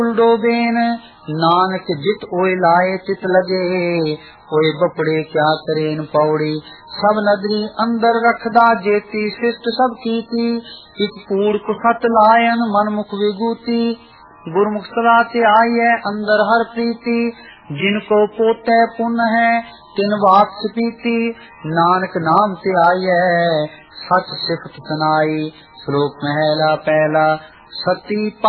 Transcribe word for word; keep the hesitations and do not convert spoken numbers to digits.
डोबेन नानक जित ओए लाए तित लगे ओए बपड़े क्या करेन पौड़ी सब नदरी अंदर रखदा जेती शिष्ट सब कीती इक कूड़ कुसत लायन मनमुख विभूति गुरमुख सदा से आई है अंदर हर प्रीति जिनको पोते पुण्य है तिन वाक्स पीती नानक नाम से आई है सच सिफत सुनाई श्लोक महला पहला सती